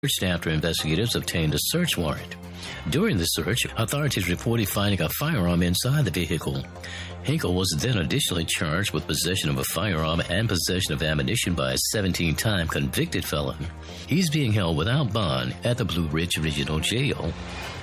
after investigators obtained a search warrant. During the search, authorities reported finding a firearm inside the vehicle. Hinkle was then additionally charged with possession of a firearm and possession of ammunition by a 17-time convicted felon. He's being held without bond at the Blue Ridge Regional Jail.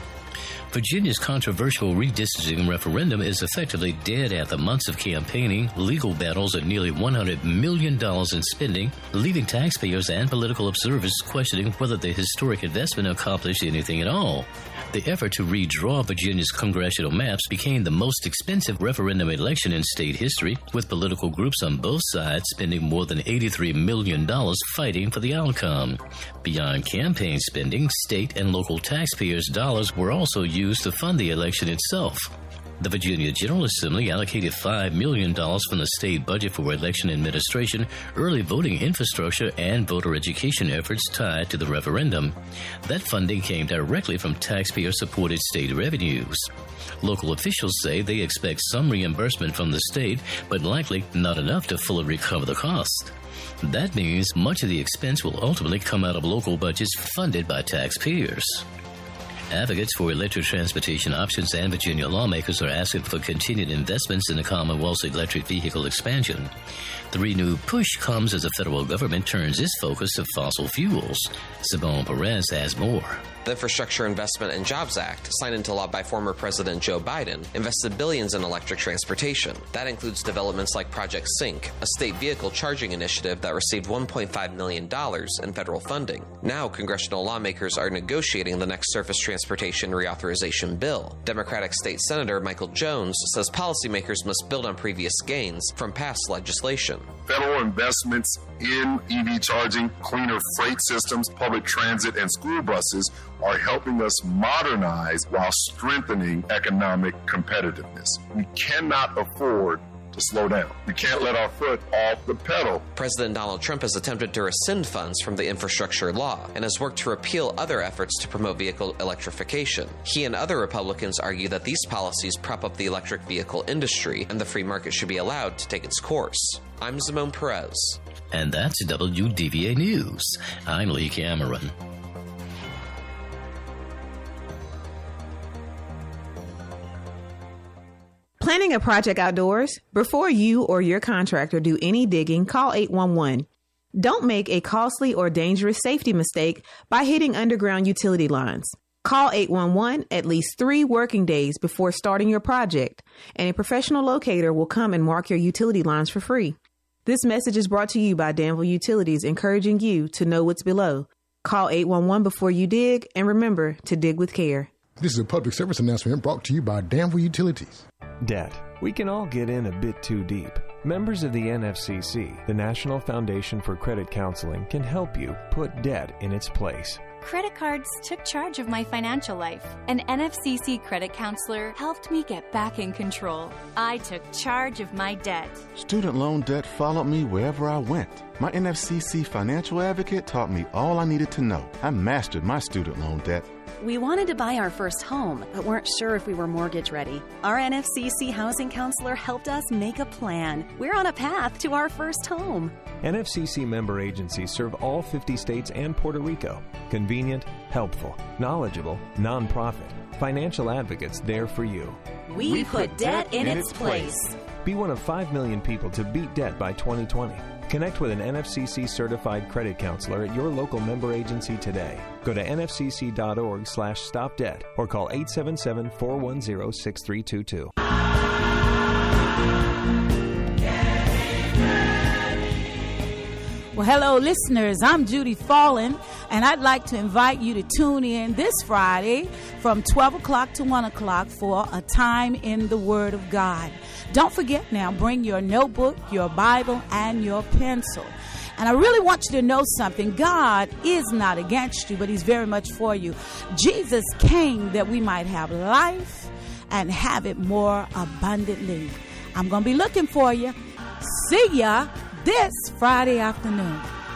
Virginia's controversial redistricting referendum is effectively dead after months of campaigning, legal battles, and nearly $100 million in spending, leaving taxpayers and political observers questioning whether the historic investment accomplished anything at all. The effort to redraw Virginia's congressional maps became the most expensive referendum election in state history, with political groups on both sides spending more than $83 million fighting for the outcome. Beyond campaign spending, state and local taxpayers' dollars were also used to fund the election itself. The Virginia General Assembly allocated $5 million from the state budget for election administration, early voting infrastructure, and voter education efforts tied to the referendum. That funding came directly from taxpayer-supported state revenues. Local officials say they expect some reimbursement from the state, but likely not enough to fully recover the cost. That means much of the expense will ultimately come out of local budgets funded by taxpayers. Advocates for electric transportation options and Virginia lawmakers are asking for continued investments in the Commonwealth's electric vehicle expansion. The renewed push comes as the federal government turns its focus to fossil fuels. Simone Perez has more. The Infrastructure Investment and Jobs Act, signed into law by former President Joe Biden, invested billions in electric transportation. That includes developments like Project Sync, a state vehicle charging initiative that received $1.5 million in federal funding. Now, congressional lawmakers are negotiating the next surface transportation reauthorization bill. Democratic State Senator Michael Jones says policymakers must build on previous gains from past legislation. Federal investments in EV charging, cleaner freight systems, public transit, and school buses are helping us modernize while strengthening economic competitiveness. We cannot afford to slow down. We can't let our foot off the pedal. President Donald Trump has attempted to rescind funds from the infrastructure law and has worked to repeal other efforts to promote vehicle electrification. He and other Republicans argue that these policies prop up the electric vehicle industry and the free market should be allowed to take its course. I'm Simone Perez. And that's WDVA News. I'm Lee Cameron. Planning a project outdoors? Before you or your contractor do any digging, call 811. Don't make a costly or dangerous safety mistake by hitting underground utility lines. Call 811 at least 3 working days before starting your project, and a professional locator will come and mark your utility lines for free. This message is brought to you by Danville Utilities, encouraging you to know what's below. Call 811 before you dig, and remember to dig with care. This is a public service announcement brought to you by Danville Utilities. Debt. We can all get in a bit too deep. Members of the NFCC, the National Foundation for Credit Counseling, can help you put debt in its place. Credit cards took charge of my financial life. An NFCC credit counselor helped me get back in control. I took charge of my debt. Student loan debt followed me wherever I went. My NFCC financial advocate taught me all I needed to know. I mastered my student loan debt. We wanted to buy our first home, but weren't sure if we were mortgage ready. Our NFCC housing counselor helped us make a plan. We're on a path to our first home. NFCC member agencies serve all 50 states and Puerto Rico. Convenient, helpful, knowledgeable, nonprofit. Financial advocates there for you. We put debt in its place. Be one of 5 million people to beat debt by 2020. Connect with an NFCC certified credit counselor at your local member agency today. Go to nfcc.org/stopdebt or call 877-410-6322. Well, hello, listeners. I'm Judy Fallon, and I'd like to invite you to tune in this Friday from 12 o'clock to 1 o'clock for a time in the Word of God. Don't forget now, bring your notebook, your Bible, and your pencil. And I really want you to know something. God is not against you, but He's very much for you. Jesus came that we might have life and have it more abundantly. I'm going to be looking for you. See ya this Friday afternoon.